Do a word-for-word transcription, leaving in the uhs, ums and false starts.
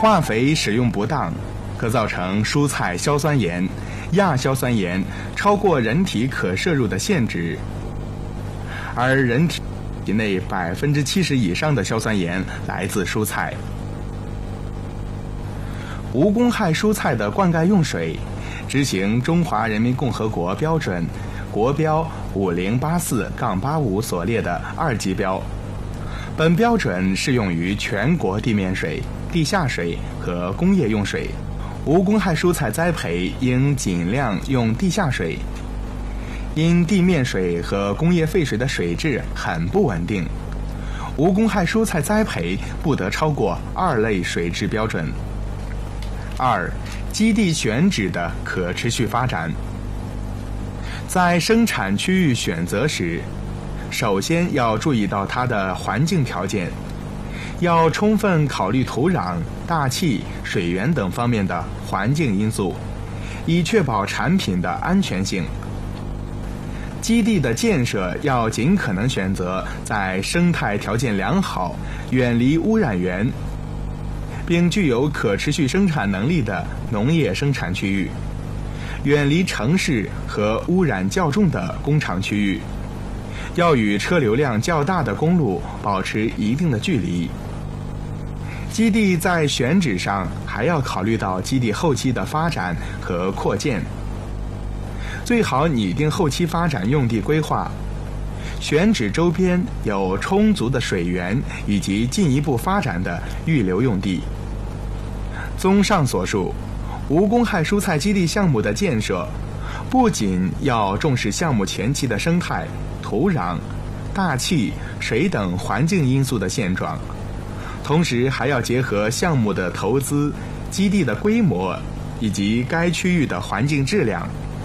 化肥使用不当，可造成蔬菜硝酸盐、亚硝酸盐超过人体可摄入的限值，而人体体内百分之七十以上的硝酸盐来自蔬菜。无公害蔬菜的灌溉用水，执行中华人民共和国标准国标五零八四杠八五所列的二级标。本标准适用于全国地面水、地下水和工业用水。无公害蔬菜栽培应尽量用地下水，因地面水和工业废水的水质很不稳定。无公害蔬菜栽培不得超过二类水质标准。二、基地选址的可持续发展。在生产区域选择时，首先要注意到它的环境条件，要充分考虑土壤、大气、水源等方面的环境因素，以确保产品的安全性。基地的建设要尽可能选择在生态条件良好、远离污染源，并具有可持续生产能力的农业生产区域，远离城市和污染较重的工厂区域，要与车流量较大的公路保持一定的距离。基地在选址上还要考虑到基地后期的发展和扩建，最好拟定后期发展用地规划，选址周边有充足的水源以及进一步发展的预留用地。综上所述，无公害蔬菜基地项目的建设，不仅要重视项目前期的生态、土壤、大气、水等环境因素的现状，同时还要结合项目的投资、基地的规模以及该区域的环境质量，